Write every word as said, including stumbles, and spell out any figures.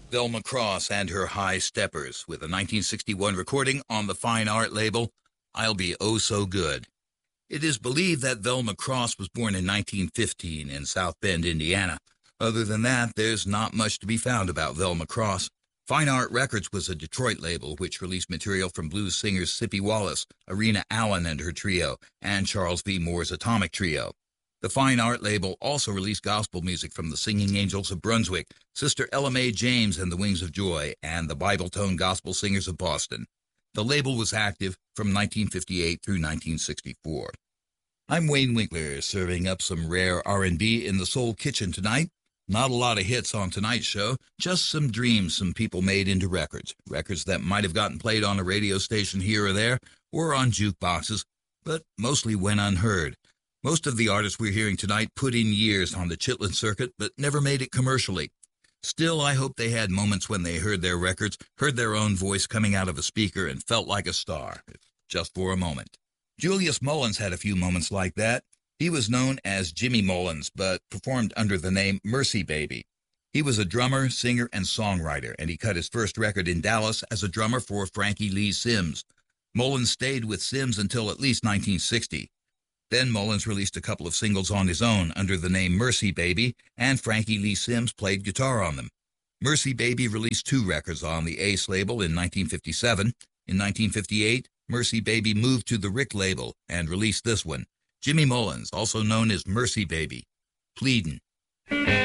Velma Cross and her High Steppers with a nineteen sixty-one recording on the Fine Art label, I'll Be Oh So Good. It is believed that Velma Cross was born in nineteen fifteen in South Bend, Indiana. Other than that, there's not much to be found about Velma Cross. Fine Art Records was a Detroit label which released material from blues singers Sippy Wallace, Arena Allen and her trio, and Charles V. Moore's Atomic Trio. The Fine Art label also released gospel music from the Singing Angels of Brunswick, Sister Ella Mae James and the Wings of Joy, and the Bible Tone Gospel Singers of Boston. The label was active from nineteen fifty-eight through nineteen sixty-four. I'm Wayne Winkler, serving up some rare R and B in the Soul Kitchen tonight. Not a lot of hits on tonight's show, just some dreams some people made into records. Records that might have gotten played on a radio station here or there, or on jukeboxes, but mostly went unheard. Most of the artists we're hearing tonight put in years on the Chitlin circuit, but never made it commercially. Still, I hope they had moments when they heard their records, heard their own voice coming out of a speaker, and felt like a star, just for a moment. Julius Mullins had a few moments like that. He was known as Jimmy Mullins, but performed under the name Mercy Baby. He was a drummer, singer, and songwriter, and he cut his first record in Dallas as a drummer for Frankie Lee Sims. Mullins stayed with Sims until at least nineteen sixty. Then Mullins released a couple of singles on his own under the name Mercy Baby, and Frankie Lee Sims played guitar on them. Mercy Baby released two records on the Ace label in nineteen fifty-seven. In nineteen fifty-eight, Mercy Baby moved to the Rick label and released this one, Jimmy Mullins, also known as Mercy Baby, Pleadin'.